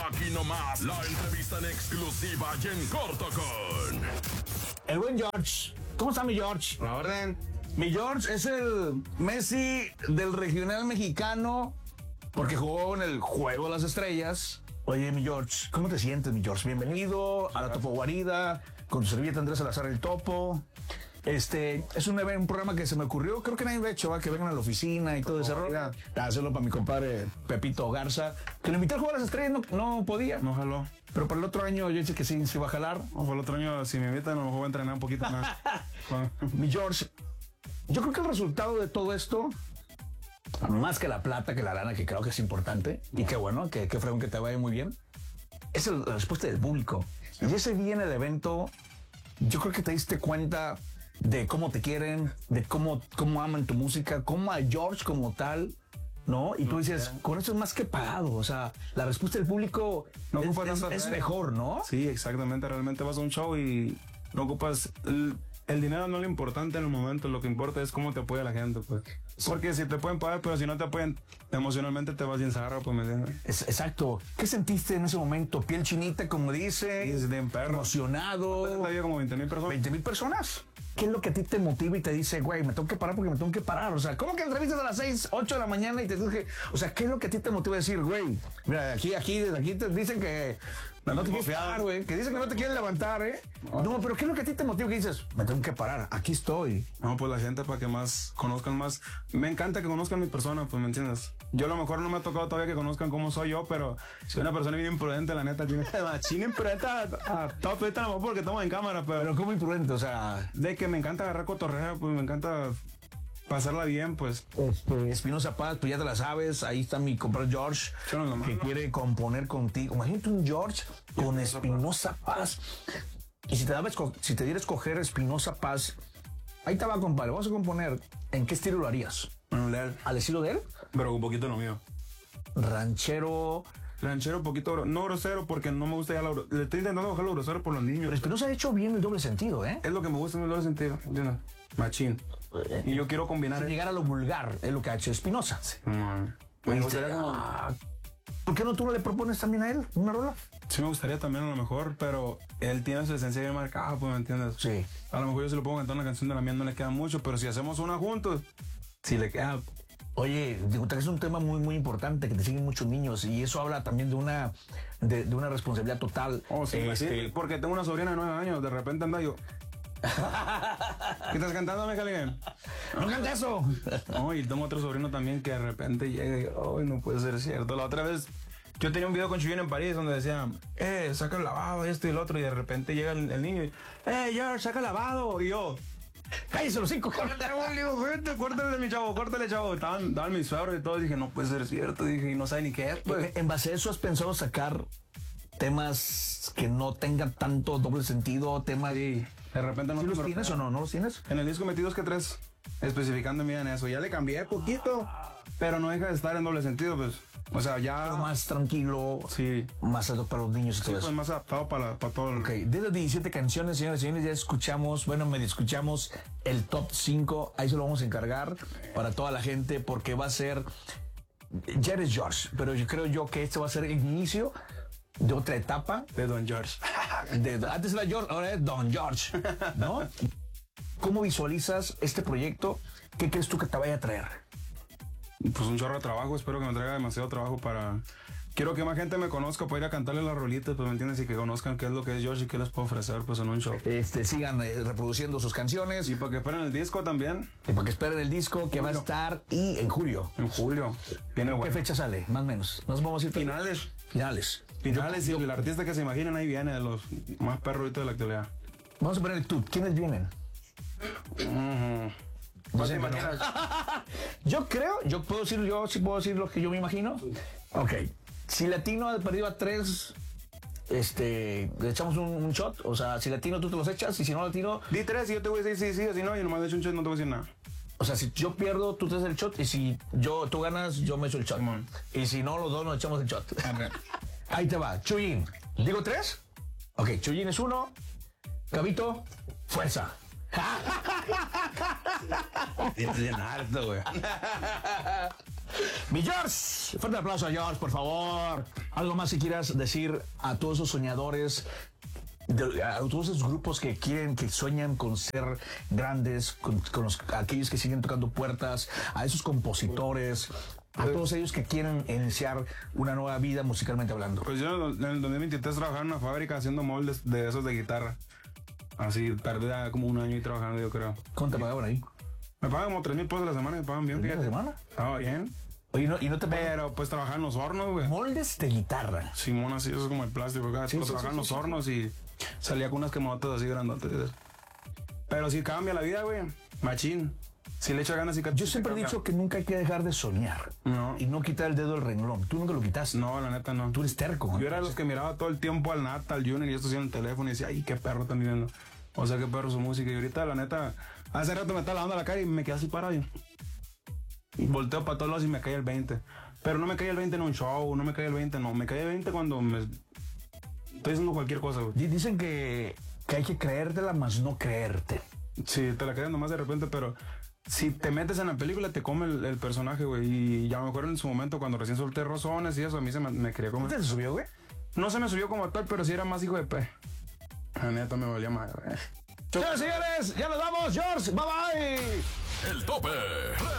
Aquí nomás, la entrevista en exclusiva y en corto con el buen George. ¿Cómo está mi George? La orden. Mi George es el Messi del regional mexicano porque jugó en el Juego de las Estrellas. Oye, mi George, ¿cómo te sientes, mi George? Bienvenido a la Topo Guarida con tu servilleta Andrés Salazar el Topo. Es un programa que se me ocurrió, creo que nadie lo ha hecho, ¿va? Que vengan a la oficina y todo ese rollo. Hacerlo para mi compadre Pepito Garza, que lo invité al Juego de las Estrellas, no podía. No jaló. Pero para el otro año yo dije que sí iba a jalar. O para el otro año, si me invitan, a lo mejor voy a entrenar un poquito más. Mi George, yo creo que el resultado de todo esto, más que la plata, que la lana, que creo que es importante, y qué bueno, que fregón que te vaya muy bien, es la respuesta del público. Y ese día en el evento, yo creo que te diste cuenta de cómo te quieren, de cómo aman tu música, cómo a George como tal, ¿no? Y tú dices, con esto es más que pagado, o sea, la respuesta del público no es mejor, ¿no? Sí, exactamente, realmente vas a un show y no ocupas... El dinero no es lo importante en el momento, lo que importa es cómo te apoya la gente, pues. Porque si te pueden pagar, pero si no te apoyan emocionalmente te vas bien zarra, pues, ¿me entiendes? Exacto. ¿Qué sentiste en ese momento? Piel chinita, como dice, es de perro. Emocionado. Había como 20,000 personas. 20,000 personas. ¿Qué es lo que a ti te motiva y te dice, güey, me tengo que parar porque me tengo que parar? O sea, ¿cómo que entrevistas a las 6, 8 de la mañana y te dije, o sea, ¿qué es lo que a ti te motiva a decir, güey? Mira, desde aquí te dicen que no te quieres parar, güey, que dicen que no te quieren levantar, ¿eh? No, pero ¿qué es lo que a ti te motiva? Que dices, me tengo que parar, aquí estoy. No, pues la gente para que más conozcan más. Me encanta que conozcan mi persona, pues, ¿me entiendes? Yo a lo mejor no me ha tocado todavía que conozcan cómo soy yo, pero soy una persona bien imprudente, la neta. Machín imprudente a todo ahorita, no porque estamos en cámara, pero ¿cómo imprudente? O sea, de que me encanta agarrar cotorrea, pues me encanta pasarla bien, pues. Espinosa Paz, tú ya te la sabes, ahí está mi compadre George, que quiere componer contigo. Imagínate un George con Espinosa Paz. Y si te diera a escoger Espinosa Paz, ahí te va, compadre, vamos a componer. ¿En qué estilo lo harías? ¿Al estilo de él? Pero un poquito lo mío. Ranchero, un poquito, no grosero, porque no me gusta ya le estoy intentando bajar lo grosero por los niños. Pero Espinosa ha hecho bien el doble sentido, ¿eh? Es lo que me gusta en el doble sentido, ¿entiendes? Machín. Y yo quiero combinar... Sin llegar a lo vulgar, es lo que ha hecho Espinosa. Sí. Me gustaría como... ¿Por qué no tú le propones también a él una rola? Sí me gustaría también a lo mejor, pero él tiene su esencia bien marcada, pues, ¿me entiendes? Sí. A lo mejor yo se lo puedo cantar una canción de la mía, no le queda mucho, pero si hacemos una juntos, sí le queda... Oye, digo, es un tema muy, muy importante, que te siguen muchos niños, y eso habla también de una responsabilidad total. Oh, sí, sí, porque tengo una sobrina de 9 años, de repente anda yo... ¿Qué estás cantando, Miguel? No canta eso. No, y tengo otro sobrino también que de repente llega y, ay, no puede ser cierto. La otra vez, yo tenía un video con Chuyín en París donde decía, saca el lavado, esto y el otro, y de repente llega el niño y, George, saca el lavado, y yo... Cállese los 5, córtale, mi chavo, córtale, chavo. Estaban mis suegros y todo. Dije, no puede ser cierto. Dije, y no sabe ni qué es. Pues. En base a eso, ¿has pensado sacar temas que no tengan tanto doble sentido? Temas de repente no. ¿Sí los tienes o no? ¿No los tienes? En el disco metí 2 que 3, especificando en eso. Ya le cambié poquito, pero no deja de estar en doble sentido, pues. O sea, ya... Pero más tranquilo, sí, más adaptado para los niños y todo eso. Pues más adaptado para todo. Ok, de las 17 canciones, señores y señores, ya medio escuchamos el top 5. Ahí se lo vamos a encargar para toda la gente, porque va a ser... Ya eres George, pero yo creo que este va a ser el inicio de otra etapa. De Don George. Antes era George, ahora es Don George, ¿no? ¿Cómo visualizas este proyecto? ¿Qué crees tú que te vaya a traer? Pues un chorro de trabajo, espero que me traiga demasiado trabajo para... Quiero que más gente me conozca para ir a cantarle las rolitas, pues, ¿me entiendes? Y que conozcan qué es lo que es George y qué les puedo ofrecer, pues, en un show. Sigan reproduciendo sus canciones. Y para que esperen el disco también. Y para que esperen el disco que va a estar en julio. En julio. Viene ¿Qué fecha sale? Más o menos. Nos vamos a ir finales. Finales. Y el artista que se imaginen ahí viene, de los más perruitos de la actualidad. Vamos a poner el tut. ¿Quiénes vienen? No sé, yo puedo decir lo que yo me imagino. Ok. Si Latino ha perdido a 3, le echamos un shot. O sea, si Latino tú te los echas, y si no Latino... Di 3 y yo te voy a decir sí, o si no, yo nomás le echo un shot, no te voy a decir nada. O sea, si yo pierdo, tú te haces el shot, y si tú ganas, yo me echo el shot. Y si no, los dos nos echamos el shot. Ahí te va. Chuyín. ¿Digo 3? Ok, Chuyín es 1. Gabito, fuerza. Es bien harto, güey. Mi George, fuerte aplauso a George, por favor. Algo más si quieras decir a todos esos soñadores, a todos esos grupos que sueñan con ser grandes, con aquellos que siguen tocando puertas, a esos compositores, a todos ellos que quieren iniciar una nueva vida musicalmente hablando. Pues yo en el 2023 trabajaba en una fábrica haciendo moldes de esos de guitarra. Así, tardé como un año ahí trabajando, yo creo. ¿Cuánto te pagaban ahí? Me pagan como 3,000 pesos a la semana, me pagan bien. ¿3,000 a la semana? Estaba bien. Oye, ¿y no te pagan Pero pues trabajaba en los hornos, güey. moldes de guitarra? Simón, así, eso es como el plástico, acá. Sí, Pero sí, trabajaba en sí, los sí, hornos y salía con unas quemotas así grandotes. Pero sí cambia la vida, güey. Machín. Si le echa ganas y Yo siempre he dicho que nunca hay que dejar de soñar. No. Y no quitar el dedo del renglón. Tú nunca lo quitaste. No, la neta no. Tú eres terco. Yo era de los que miraba todo el tiempo al Nat, al Junior y esto en el teléfono y decía, ay, qué perro están viviendo. O sea, qué perro su música. Y ahorita, la neta, hace rato me estaba lavando la cara y me quedé así parado. Y volteo para todos lados y me cae el 20. Pero no me cae el 20 en un show, no me cae el 20, no. Me cae el 20 cuando estoy haciendo cualquier cosa, güey. Dicen que hay que creértela, más no creerte. Sí, te la crees nomás de repente, pero si te metes en la película te come el personaje, güey. Y ya a lo mejor en su momento, cuando recién solté Rosones y eso, a mí me quería comer. ¿Te subió, güey? No se me subió como tal, pero sí era más hijo de pe. La neta me valía más, güey. Señores, ya nos vamos, George. Bye bye. El tope.